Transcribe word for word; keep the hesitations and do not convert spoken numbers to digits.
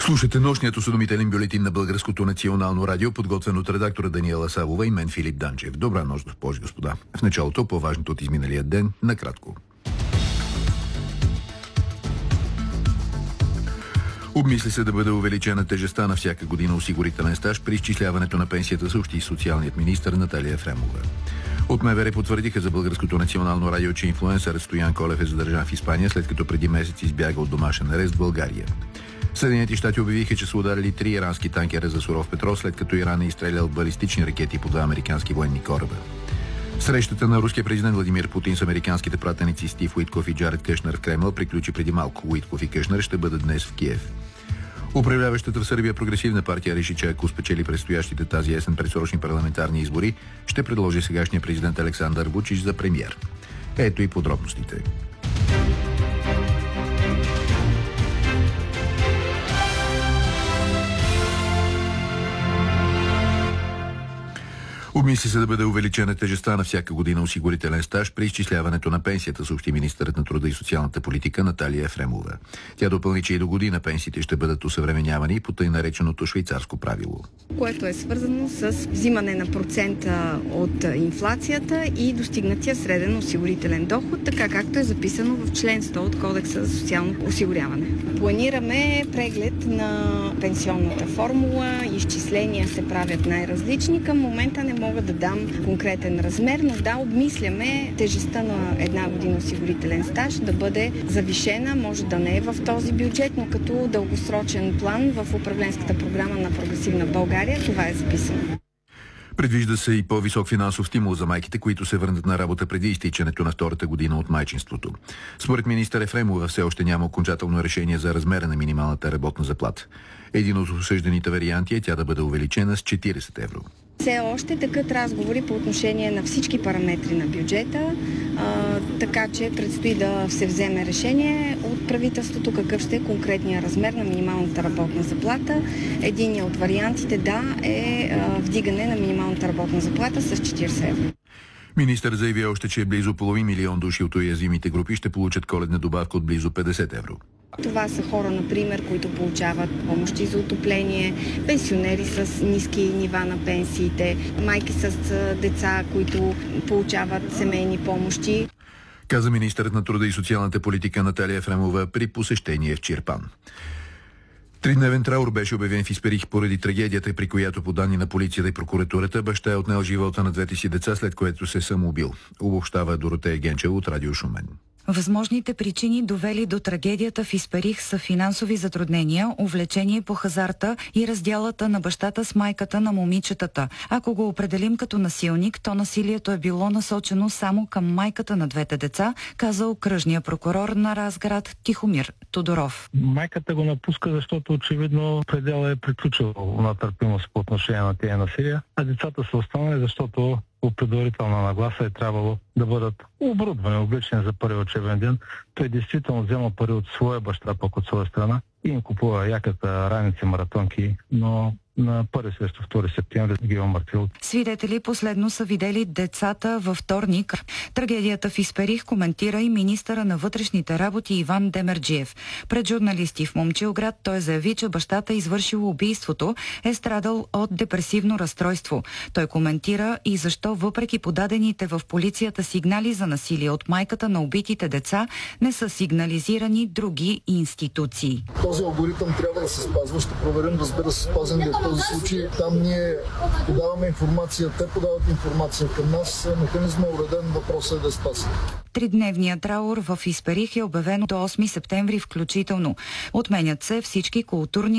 Слушате нощният осведомителен бюлетин на Българското национално радио, подготвен от редактора Даниела Савова и мен Филип Данчев. Добра нощ, госпожи и господа. В началото по-важното от изминалия ден, накратко. Обмисли се да бъде увеличена тежестта на всяка година осигурителен стаж при изчисляването на пенсията, съобщи социалният министър Наталия Ефремова. От МВР потвърдиха за Българското национално радио, че инфлуенсърът Стоян Колев е задържан в Испания, след като преди месец избяга от домашен арест в България. Съединените щати обявиха, че са ударили три ирански танкера за суров петрол, след като Иран е изстрелял балистични ракети по два американски военни кораба. Срещата на руския президент Владимир Путин с американските пратеници Стив Уитков и Джаред Кушнер в Кремъл приключи преди малко. Уитков и Кушнер ще бъдат днес в Киев. Управляващата в Сърбия прогресивна партия реши, че ако спечели предстоящите тази есен предсрочни парламентарни избори, ще предложи сегашния президент Александър Вучич за премиер. Ето и подробностите. Обмисли се да бъде увеличена тежестта на всяка година осигурителен стаж при изчисляването на пенсията, съобщи министърът на труда и социалната политика Наталия Ефремова. Тя допълни, че и до година пенсиите ще бъдат усъвременявани по тъй нареченото швейцарско правило, което е свързано с взимане на процента от инфлацията и достигнатия среден осигурителен доход, така както е записано в член сто от Кодекса за социално осигуряване. Планираме преглед на пенсионната формула, изчисления се правят най-различни. Към момента не мога да дам конкретен размер, но да, обмисляме тежестта на една година осигурителен стаж да бъде завишена, може да не е в този бюджет, но като дългосрочен план в управленската програма на Прогресивна България това е записано. Предвижда се и по-висок финансов стимул за майките, които се върнат на работа преди изтичането на втората година от майчинството. Според министър Ефремова все още няма окончателно решение за размера на минималната работна заплата. Един от осъжданите варианти е тя да бъде увеличена с четирийсет евро. Все още текат разговори по отношение на всички параметри на бюджета, а, така че предстои да се вземе решение от правителството какъв ще е конкретния размер на минималната работна заплата. Единият от вариантите, да, е а, вдигане на минималната работна заплата с четирийсет евро. Министър заяви още, че близо половин милион души от уязвимите групи ще получат коледна добавка от близо петдесет евро. Това са хора, например, които получават помощи за отопление, пенсионери с ниски нива на пенсиите, майки с деца, които получават семейни помощи. Каза министърът на труда и социалната политика Наталия Ефремова при посещение в Чирпан. Тридневен траур беше обявен в Исперих поради трагедията, при която по данни на полицията и прокуратурата баща е отнел живота на двете си деца, след което се самоубил. Обобщава Доротея Генчева от Радио Шумен. Възможните причини, довели до трагедията в Исперих, са финансови затруднения, увлечение по хазарта и разделата на бащата с майката на момичетата. Ако го определим като насилник, то насилието е било насочено само към майката на двете деца, каза окръжния прокурор на Разград Тихомир Тодоров. Майката го напуска, защото очевидно предела е приключил на търпимост по отношение на тези насилия, а децата са останали, защото по предварителна нагласа е трябвало да бъдат оборудвани, облечени за първи учебен ден. Той действително взема пари от своя баща, пък от своя страна и им купува яката, раници, маратонки, но на първи срещу втори септември ги е умъртвил. Свидетели последно са видели децата във вторник. Трагедията в Исперих коментира и министъра на вътрешните работи Иван Демерджиев. Пред журналисти в Момчилград той заяви, че бащата, извършил убийството, е страдал от депресивно разстройство. Той коментира и защо въпреки подадените в полицията сигнали за насилие от майката на убитите деца, не са сигнализирани други институции. Този алгоритъм трябва да се спазва. Ще проверим, разбира се, спазен ли в този случай. Там ние подаваме информация, те подават информация към нас. Механизмът е уреден, въпросът е да спаси. Тридневният траур в Исперих е обявен до осми септември включително. Отменят се всички културни